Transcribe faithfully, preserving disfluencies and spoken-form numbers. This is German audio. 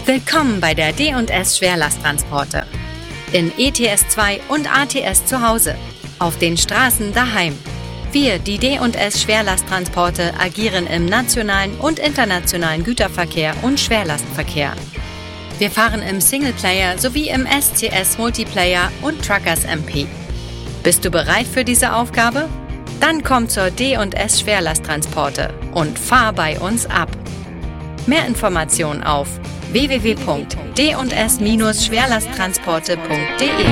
Willkommen bei der D und S Schwerlasttransporte. In E T S zwei und A T S zu Hause. Auf den Straßen daheim. Wir, die D und S Schwerlasttransporte, agieren im nationalen und internationalen Güterverkehr und Schwerlastverkehr. Wir fahren im Singleplayer sowie im S C S Multiplayer und Truckers M P. Bist du bereit für diese Aufgabe? Dann komm zur D und S Schwerlasttransporte und fahr bei uns ab. Mehr Informationen auf w w w punkt d und s Schwerlasttransporte punkt de.